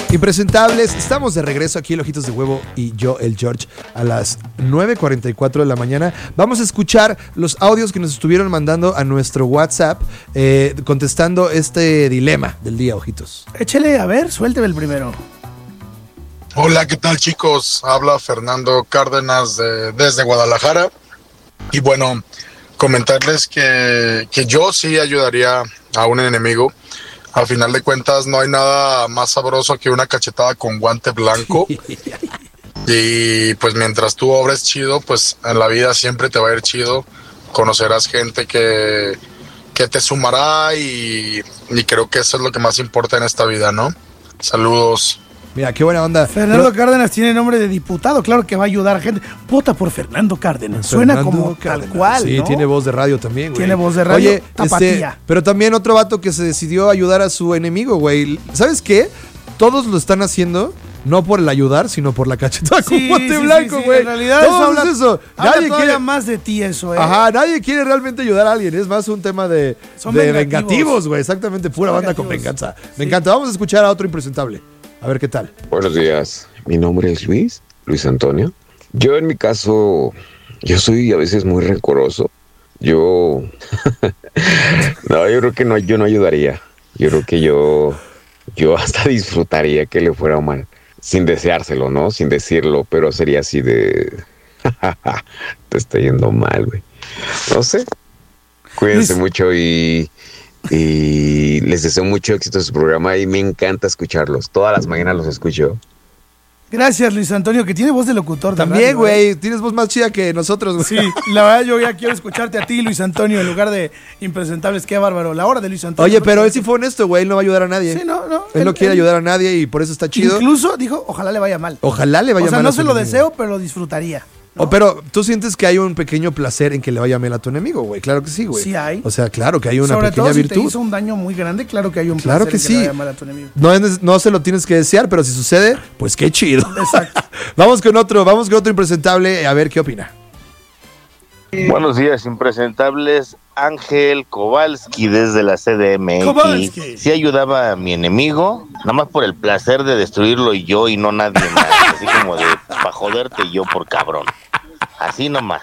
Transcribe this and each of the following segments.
Impresentables, estamos de regreso aquí en Ojitos de Huevo y yo, el George, a las 9:44 de la mañana. Vamos a escuchar los audios que nos estuvieron mandando a nuestro WhatsApp, contestando este dilema del día, Ojitos. Échale, a ver, suélteme el primero. Hola, ¿qué tal, chicos? Habla Fernando Cárdenas desde Guadalajara. Y bueno, comentarles que yo sí ayudaría a un enemigo. Al final de cuentas, no hay nada más sabroso que una cachetada con guante blanco. Y pues mientras tú obres chido, pues en la vida siempre te va a ir chido. Conocerás gente que te sumará y creo que eso es lo que más importa en esta vida, ¿no? Saludos. Mira, qué buena onda. Fernando Cárdenas tiene nombre de diputado, claro que va a ayudar a gente. Vota por Fernando Cárdenas. Suena Fernando como Cárdenas. tal cual, Sí, ¿no? tiene voz de radio también, güey. Tiene voz de radio. Oye, tapatía. pero también otro vato que se decidió ayudar a su enemigo, güey. ¿Sabes qué? Todos lo están haciendo no por el ayudar, sino por la cachetada con guante blanco, güey. En realidad eso habla, Nadie quiere más de ti eso, ¿eh? Ajá, nadie quiere realmente ayudar a alguien. Es más un tema de vengativos, güey. Exactamente, pura banda con venganza. Me encanta. Vamos a escuchar a otro impresentable. A ver qué tal. Buenos días, mi nombre es Luis Antonio. Yo en mi caso, yo soy a veces muy rencoroso. Yo creo que no, yo no ayudaría. Yo creo que yo hasta disfrutaría que le fuera mal, sin deseárselo, ¿no? Sin decirlo, pero sería así de te está yendo mal, güey. No sé. Cuídense mucho y les deseo mucho éxito en su programa y me encanta escucharlos. Todas las mañanas los escucho. Gracias, Luis Antonio, que tiene voz de locutor. También, güey. Tienes voz más chida que nosotros, güey. Sí, la verdad yo ya quiero escucharte a ti, Luis Antonio, en lugar de impresentables. Qué bárbaro. La hora de Luis Antonio. Oye, pero él sí fue honesto, güey. Él no va a ayudar a nadie. Sí, no. Él no quiere ayudar a nadie y por eso está chido. Incluso dijo, ojalá le vaya mal. Ojalá le vaya mal. O sea, no a su se lo enemigo. deseo, pero lo disfrutaría. ¿No? Pero tú sientes que hay un pequeño placer en que le vaya mal a tu enemigo, güey. Claro que sí, güey. Sí hay. O sea, claro que hay una Sobre pequeña todo si virtud. te hizo un daño muy grande, claro que hay un Claro placer que en sí. le vaya mal a tu enemigo. No se lo tienes que desear, pero si sucede, pues qué chido. Exacto. Vamos con otro impresentable, a ver qué opina. Buenos días, impresentables. Ángel Kowalski desde la CDMX. Kowalski. Sí ayudaba a mi enemigo, nada más por el placer de destruirlo yo y no nadie más. Así como de pa' joderte yo por cabrón. Así nomás.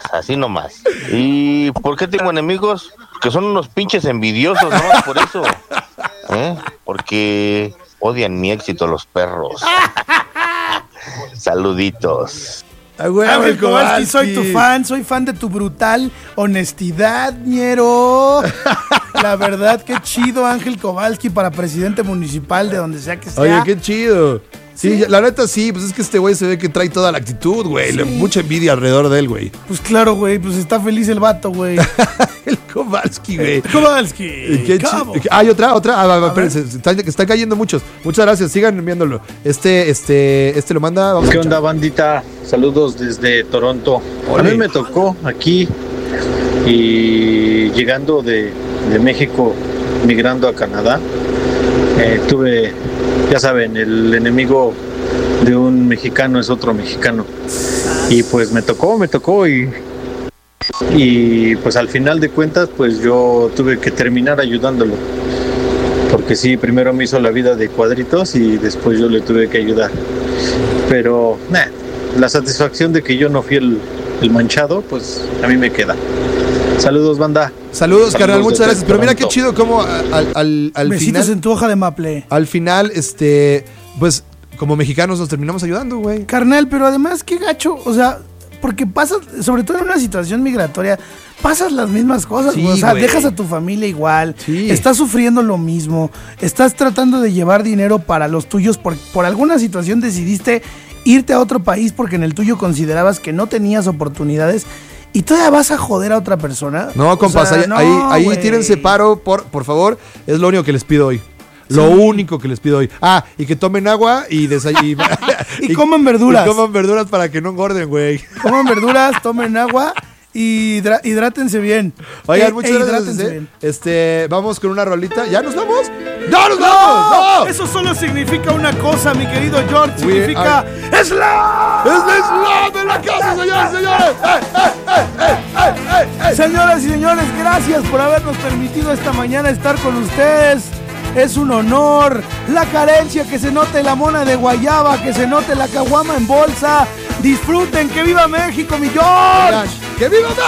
¿Y por qué tengo enemigos? Que son unos pinches envidiosos, ¿no? Por eso. Porque odian mi éxito los perros. Saluditos. Ángel Kowalski, soy fan de tu brutal honestidad, ñero. La verdad, qué chido, Ángel Kowalski, para presidente municipal de donde sea que sea. Oye, qué chido. Sí, la neta sí, pues es que este güey se ve que trae toda la actitud, güey. Sí. Mucha envidia alrededor de él, güey. Pues claro, güey, pues está feliz el vato, güey. El Kowalski, güey. Kowalski. Hay otra. Espérense, están cayendo muchos. Muchas gracias, sigan enviándolo. Este lo manda. Vamos ¿Qué onda, bandita? Saludos desde Toronto. Ole. A mí me tocó aquí y llegando de México, migrando a Canadá, tuve, ya saben, el enemigo de un mexicano es otro mexicano. Y pues me tocó y pues al final de cuentas pues yo tuve que terminar ayudándolo. Porque sí, primero me hizo la vida de cuadritos y después yo le tuve que ayudar. Pero la satisfacción de que yo no fui el manchado, pues a mí me queda. Saludos, banda. Saludos, carnal, muchas gracias. Pero mira qué chido como al Besitos final. en tu hoja de maple. Al final, pues como mexicanos nos terminamos ayudando, güey. Carnal, pero además qué gacho, o sea, porque pasas, sobre todo en una situación migratoria, pasas las mismas cosas, Sí, güey. O sea, güey. dejas a tu familia igual, Sí. estás sufriendo lo mismo, estás tratando de llevar dinero para los tuyos, por alguna situación decidiste irte a otro país porque en el tuyo considerabas que no tenías oportunidades. ¿Y todavía vas a joder a otra persona? No, compas, O sea, ahí güey. tírense paro, por favor. Es lo único que les pido hoy. Lo único que les pido hoy. Y que tomen agua y Y coman verduras. Y coman verduras para que no engorden, güey. Coman verduras, tomen agua y hidrátense bien. Oigan, muchas hidrátense gracias. bien. Vamos con una rolita. ¿Ya nos vamos? ¡No nos vamos! ¡No! Eso solo significa una cosa, mi querido George. We Significa ¡Slam! ¡Es la Slam en la casa, señores, señores! Señoras y señores, gracias por habernos permitido esta mañana estar con ustedes. es un honor. La carencia, que se note la mona de guayaba, que se note la caguama en bolsa. Disfruten, que viva México, mi George. ¡Que viva México!